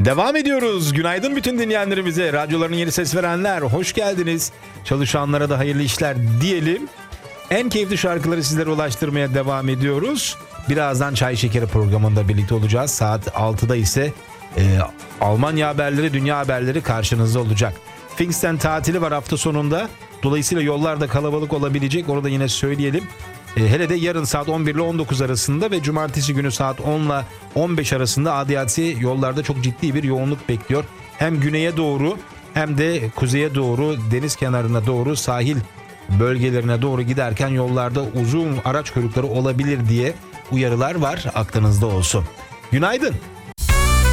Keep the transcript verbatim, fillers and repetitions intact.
Devam ediyoruz. Günaydın bütün dinleyenlerimize. Radyoların yeni ses verenler, hoş geldiniz. Çalışanlara da hayırlı işler diyelim. En keyifli şarkıları sizlere ulaştırmaya devam ediyoruz. Birazdan Çay Şekeri programında birlikte olacağız. Saat altıda ise e, Almanya haberleri, dünya haberleri karşınızda olacak. Pfingsten tatili var hafta sonunda. Dolayısıyla yollar da kalabalık olabilecek. Onu da yine söyleyelim. E, hele de yarın saat on bir ile on dokuz arasında ve cumartesi günü saat on ile on beş arasında adiyatsi yollarda çok ciddi bir yoğunluk bekliyor. Hem güneye doğru hem de kuzeye doğru, deniz kenarına doğru, sahil bölgelerine doğru giderken yollarda uzun araç kuyrukları olabilir diye uyarılar var, aklınızda olsun. Günaydın.